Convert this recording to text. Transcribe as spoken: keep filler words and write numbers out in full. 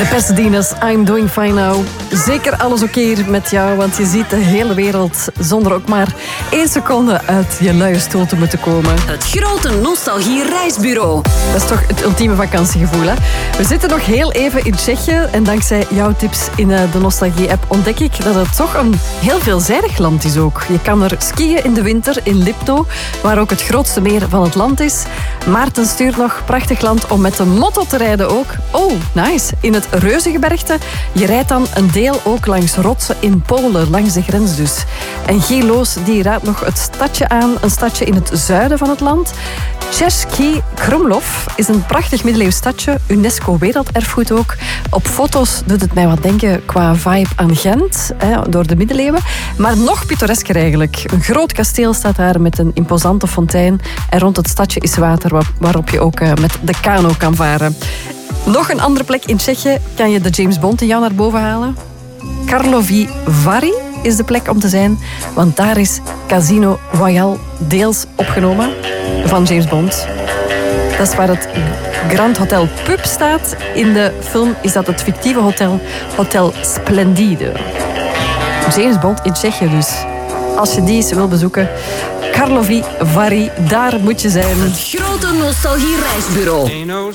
Pasadena's I'm Doing Fine Now. Zeker alles oké hier met jou, want je ziet de hele wereld zonder ook maar één seconde uit je luie stoel te moeten komen. Het grote nostalgie-reisbureau. Dat is toch het ultieme vakantiegevoel, hè? We zitten nog heel even in Tsjechië en dankzij jouw tips in de Nostalgie-app ontdek ik dat het toch een heel veelzijdig land is ook. Je kan er skiën in de winter in Lipto, waar ook het grootste meer van het land is. Maarten stuurt nog prachtig land om met de motto te rijden ook. Oh, nice. In het Reuzengebergte. Je rijdt dan een deel ook langs rotsen in Polen, langs de grens dus. En G. Loos die raadt nog het stadje aan, een stadje in het zuiden van het land. Český Krumlov is een prachtig middeleeuws stadje, UNESCO werelderfgoed ook. Op foto's doet het mij wat denken qua vibe aan Gent, hè, door de middeleeuwen. Maar nog pittoresker eigenlijk. Een groot kasteel staat daar met een imposante fontein. En rond het stadje is water waarop je ook met de kano kan varen. Nog een andere plek in Tsjechië. Kan je de James Bond in jou naar boven halen? Karlovy Vary is de plek om te zijn, want daar is Casino Royale deels opgenomen van James Bond. Dat is waar het Grand Hotel Pub staat. In de film is dat het fictieve hotel Hotel Splendide. James Bond in Tsjechië dus. Als je die eens wil bezoeken, Karlovy Vary, daar moet je zijn. Het grote nostalgie-reisbureau.